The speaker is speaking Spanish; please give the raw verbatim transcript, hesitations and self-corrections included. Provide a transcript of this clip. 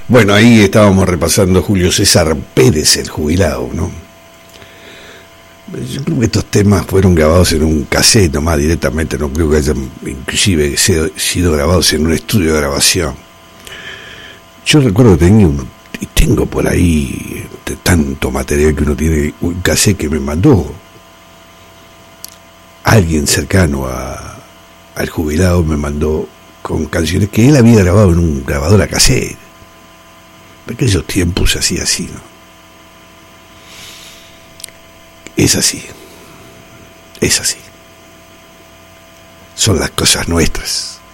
Bueno, ahí estábamos repasando Julio César Pérez, el jubilado, ¿no? Yo creo que estos temas fueron grabados en un cassette nomás directamente, no creo que hayan inclusive sido grabados en un estudio de grabación. Yo recuerdo que tenía un, y tengo por ahí de tanto material que uno tiene, un cassette que me mandó alguien cercano a, al jubilado, me mandó con canciones que él había grabado en un grabador a cassette. En aquellos tiempos se hacía así, ¿no? Es así, es así. Son las cosas nuestras.